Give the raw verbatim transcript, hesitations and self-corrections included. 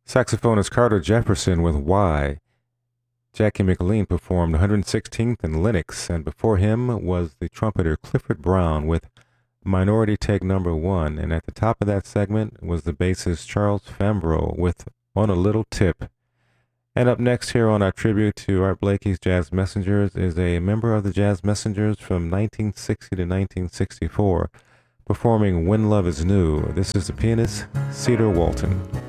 Saxophonist Carter Jefferson with Why. Jackie McLean performed one hundred sixteenth in Linux, and before him was the trumpeter Clifford Brown with Minority Take Number One, and at the top of that segment was the bassist Charles Fambrough with On a Little Tip. And up next here on our tribute to Art Blakey's Jazz Messengers is a member of the Jazz Messengers from nineteen sixty to nineteen sixty-four, performing When Love Is New. This is the pianist Cedar Walton.